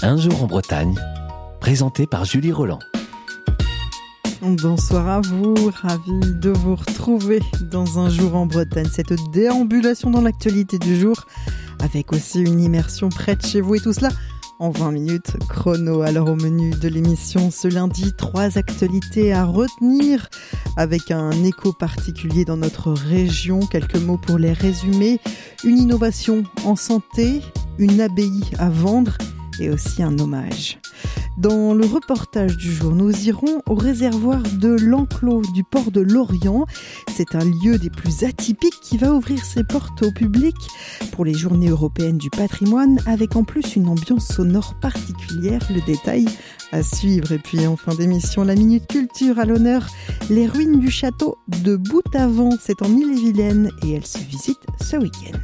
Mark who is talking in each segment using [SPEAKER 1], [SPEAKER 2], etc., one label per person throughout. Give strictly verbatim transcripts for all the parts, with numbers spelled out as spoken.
[SPEAKER 1] Un jour en Bretagne, présenté par Julie Roland.
[SPEAKER 2] Bonsoir à vous, ravi de vous retrouver dans Un jour en Bretagne. Cette déambulation dans l'actualité du jour, avec aussi une immersion près de chez vous et tout cela en vingt minutes chrono. Alors au menu de l'émission ce lundi, trois actualités à retenir avec un écho particulier dans notre région. Quelques mots pour les résumer. Une innovation en santé, une abbaye à vendre et aussi un hommage. Dans le reportage du jour, nous irons au réservoir de l'Enclos du port de Lorient. C'est un lieu des plus atypiques qui va ouvrir ses portes au public pour les Journées européennes du patrimoine, avec en plus une ambiance sonore particulière. Le détail à suivre. Et puis en fin d'émission, la Minute Culture à l'honneur, les ruines du château de Boutavant. C'est en Ille-et-Vilaine et elle se visite ce week-end.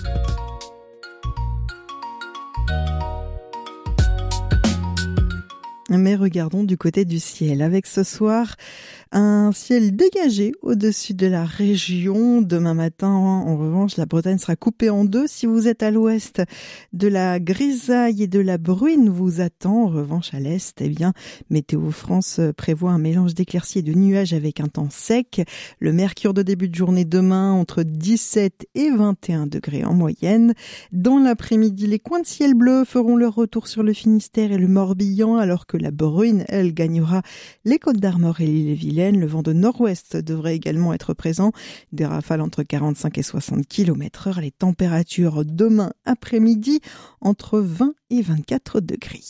[SPEAKER 2] Mais regardons du côté du ciel, avec ce soir un ciel dégagé au-dessus de la région. Demain matin, en revanche, la Bretagne sera coupée en deux. Si vous êtes à l'ouest, de la grisaille et de la bruine vous attend. En revanche, à l'est, eh bien, Météo France prévoit un mélange d'éclaircies et de nuages avec un temps sec. Le mercure de début de journée demain entre dix-sept et vingt et un degrés en moyenne. Dans l'après-midi, les coins de ciel bleu feront leur retour sur le Finistère et le Morbihan, alors que la bruine, elle, gagnera les Côtes-d'Armor et l'Ille-et-Vilaine. Le vent de nord-ouest devrait également être présent. Des rafales entre quarante-cinq et soixante kilomètres heure. Les températures demain après-midi entre vingt et vingt-quatre degrés.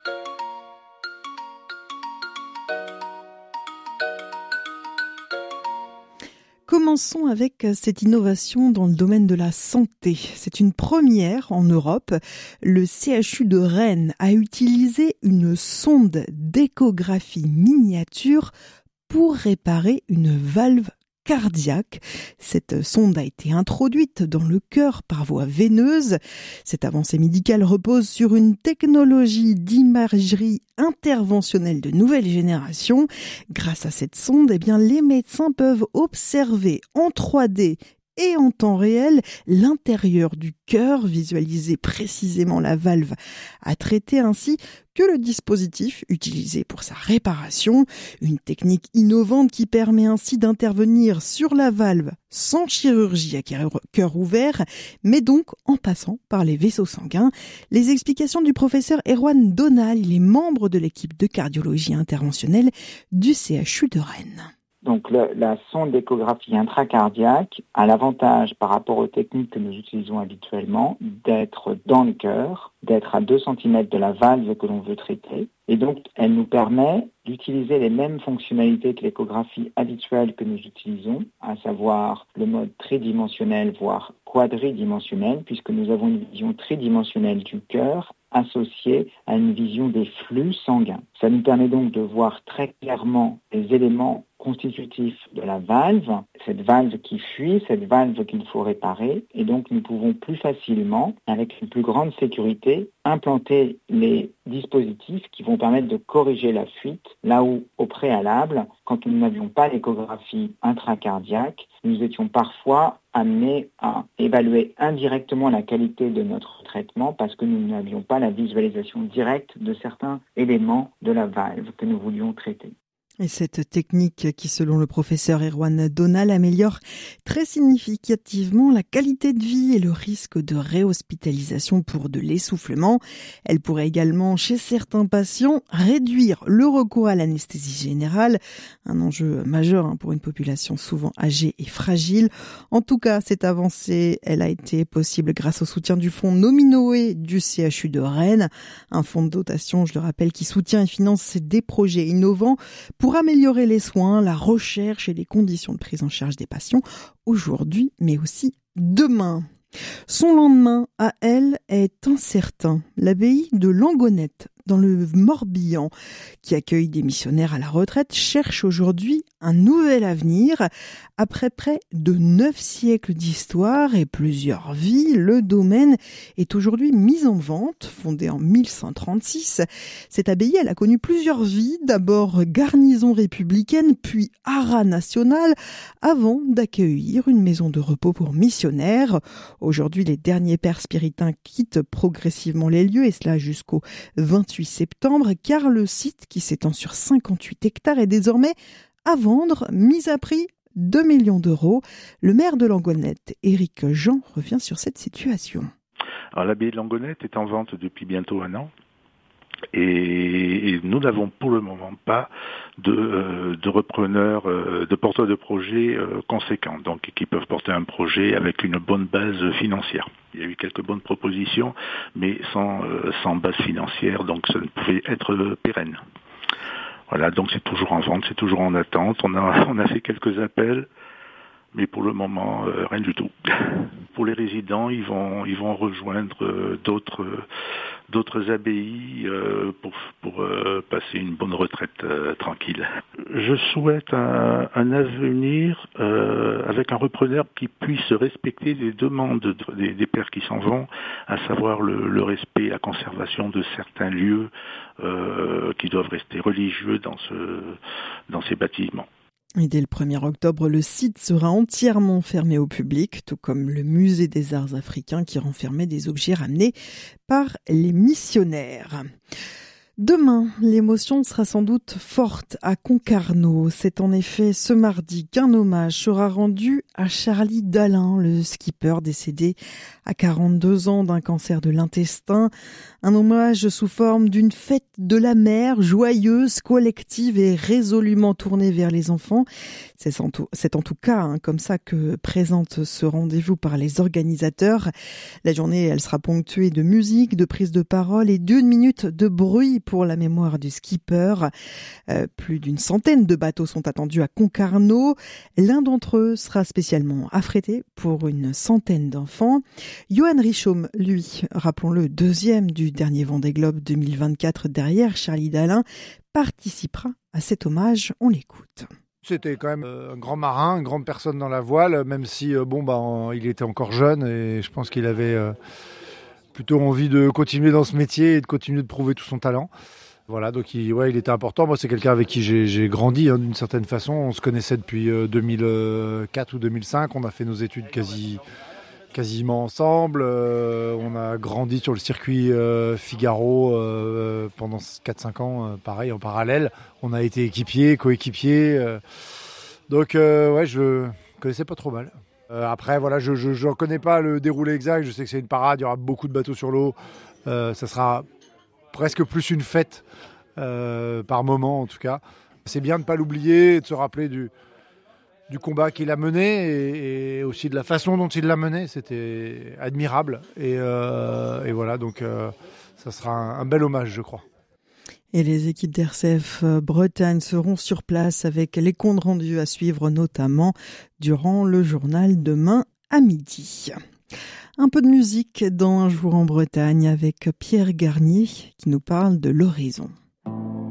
[SPEAKER 2] Commençons avec cette innovation dans le domaine de la santé. C'est une première en Europe. Le C H U de Rennes a utilisé une sonde d'échographie miniature pour réparer une valve cardiaque. Cette sonde a été introduite dans le cœur par voie veineuse. Cette avancée médicale repose sur une technologie d'imagerie interventionnelle de nouvelle génération. Grâce à cette sonde, eh bien, les médecins peuvent observer en trois D et en temps réel l'intérieur du cœur, visualiser précisément la valve à traiter ainsi que le dispositif utilisé pour sa réparation. Une technique innovante qui permet ainsi d'intervenir sur la valve sans chirurgie à cœur ouvert, mais donc en passant par les vaisseaux sanguins. Les explications du professeur Erwan Donal, il est membre de l'équipe de cardiologie interventionnelle du C H U de Rennes.
[SPEAKER 3] Donc le, la sonde d'échographie intracardiaque a l'avantage par rapport aux techniques que nous utilisons habituellement d'être dans le cœur, d'être à deux centimètres de la valve que l'on veut traiter. Et donc elle nous permet d'utiliser les mêmes fonctionnalités que l'échographie habituelle que nous utilisons, à savoir le mode tridimensionnel, voire quadridimensionnel, puisque nous avons une vision tridimensionnelle du cœur associée à une vision des flux sanguins. Ça nous permet donc de voir très clairement les éléments constitutif de la valve, cette valve qui fuit, cette valve qu'il faut réparer, et donc nous pouvons plus facilement, avec une plus grande sécurité, implanter les dispositifs qui vont permettre de corriger la fuite, là où au préalable, quand nous n'avions pas l'échographie intracardiaque, nous étions parfois amenés à évaluer indirectement la qualité de notre traitement parce que nous n'avions pas la visualisation directe de certains éléments de la valve que nous voulions traiter.
[SPEAKER 2] Et cette technique qui, selon le professeur Erwan Donal, améliore très significativement la qualité de vie et le risque de réhospitalisation pour de l'essoufflement. Elle pourrait également, chez certains patients, réduire le recours à l'anesthésie générale, un enjeu majeur pour une population souvent âgée et fragile. En tout cas, cette avancée, elle a été possible grâce au soutien du fonds Nominoé du C H U de Rennes, un fonds de dotation, je le rappelle, qui soutient et finance des projets innovants pour pour améliorer les soins, la recherche et les conditions de prise en charge des patients aujourd'hui, mais aussi demain. Son lendemain, à elle, est incertain. L'abbaye de Langonette dans le Morbihan, qui accueille des missionnaires à la retraite, cherche aujourd'hui un nouvel avenir. Après près de neuf siècles d'histoire et plusieurs vies, le domaine est aujourd'hui mis en vente. Fondé en mille cent trente-six, cette abbaye elle a connu plusieurs vies, d'abord garnison républicaine, puis haras national, avant d'accueillir une maison de repos pour missionnaires. Aujourd'hui, les derniers pères spiritains quittent progressivement les lieux, et cela jusqu'au vingt-huit septembre, car le site, qui s'étend sur cinquante-huit hectares, est désormais à vendre, mis à prix deux millions d'euros. Le maire de Langonette, Éric Jean, revient sur cette situation.
[SPEAKER 4] Alors, l'abbaye de Langonette est en vente depuis bientôt un an. Et, et nous n'avons pour le moment pas de, euh, de repreneurs, euh, de porteurs de projets euh, conséquents, donc qui peuvent porter un projet avec une bonne base financière. Il y a eu quelques bonnes propositions, mais sans, euh, sans base financière, donc ça ne pouvait être euh, pérenne. Voilà, donc c'est toujours en vente, c'est toujours en attente. On a, on a fait quelques appels, mais pour le moment, euh, rien du tout. Pour les résidents, ils vont, ils vont rejoindre euh, d'autres, euh, d'autres abbayes euh, pour, pour euh, passer une bonne retraite euh, tranquille. Je souhaite un, un avenir euh, avec un repreneur qui puisse respecter les demandes de, des, des pères qui s'en vont, à savoir le, le respect, la conservation de certains lieux euh, qui doivent rester religieux dans, ce, dans ces bâtiments.
[SPEAKER 2] Et dès le premier octobre, le site sera entièrement fermé au public, tout comme le musée des arts africains qui renfermait des objets ramenés par les missionnaires. Demain, l'émotion sera sans doute forte à Concarneau. C'est en effet ce mardi qu'un hommage sera rendu à Charlie Dalin, le skipper décédé à quarante-deux ans d'un cancer de l'intestin. Un hommage sous forme d'une fête de la mer, joyeuse, collective et résolument tournée vers les enfants. C'est en tout, c'est en tout cas hein, comme ça que présente ce rendez-vous par les organisateurs. La journée, elle sera ponctuée de musique, de prise de parole et d'une minute de bruit pour la mémoire du skipper. Euh, plus d'une centaine de bateaux sont attendus à Concarneau. L'un d'entre eux sera spécialement affrété pour une centaine d'enfants. Johan Richaume, lui, rappelons-le, deuxième du dernier Vendée Globe deux mille vingt-quatre derrière Charlie Dalin, participera à cet hommage. On l'écoute.
[SPEAKER 5] C'était quand même un grand marin, une grande personne dans la voile, même si bon bah il était encore jeune et je pense qu'il avait euh, plutôt envie de continuer dans ce métier et de continuer de prouver tout son talent. Voilà, donc il, ouais, il était important. Moi, c'est quelqu'un avec qui j'ai, j'ai grandi hein, d'une certaine façon. On se connaissait depuis euh, deux mille quatre ou deux mille cinq. On a fait nos études quasi, quasiment ensemble. Euh, on a grandi sur le circuit euh, Figaro euh, pendant quatre cinq ans, euh, pareil, en parallèle. On a été équipiers, coéquipiers. Euh, donc, euh, ouais, je connaissais pas trop mal. Euh, après, voilà, je ne connais pas le déroulé exact. Je sais que c'est une parade, il y aura beaucoup de bateaux sur l'eau. Euh, ça sera presque plus une fête euh, par moment, en tout cas. C'est bien de ne pas l'oublier et de se rappeler du, du combat qu'il a mené et, et aussi de la façon dont il l'a mené. C'était admirable. Et, euh, et voilà, donc euh, ça sera un, un bel hommage, je crois.
[SPEAKER 2] Et les équipes d'R C F Bretagne seront sur place avec les comptes rendus à suivre, notamment durant le journal demain à midi. Un peu de musique dans Un jour en Bretagne avec Pierre Garnier qui nous parle de l'horizon.